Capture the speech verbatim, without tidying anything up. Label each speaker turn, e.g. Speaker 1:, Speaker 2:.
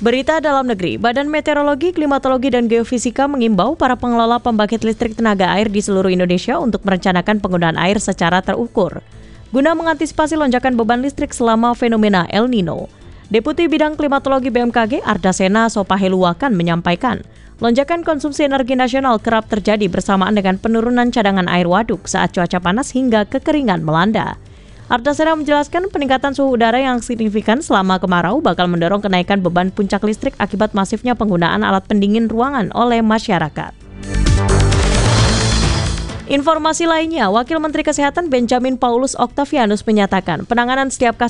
Speaker 1: Berita dalam negeri, Badan Meteorologi, Klimatologi, dan Geofisika mengimbau para pengelola pembangkit listrik tenaga air di seluruh Indonesia untuk merencanakan penggunaan air secara terukur, guna mengantisipasi lonjakan beban listrik selama fenomena El Nino. Deputi Bidang Klimatologi B M K G Ardasena Sopaheluwakan menyampaikan, lonjakan konsumsi energi nasional kerap terjadi bersamaan dengan penurunan cadangan air waduk saat cuaca panas hingga kekeringan melanda. Ardasena menjelaskan peningkatan suhu udara yang signifikan selama kemarau bakal mendorong kenaikan beban puncak listrik akibat masifnya penggunaan alat pendingin ruangan oleh masyarakat. Informasi lainnya, Wakil Menteri Kesehatan Benjamin Paulus Octavianus menyatakan penanganan setiap kasus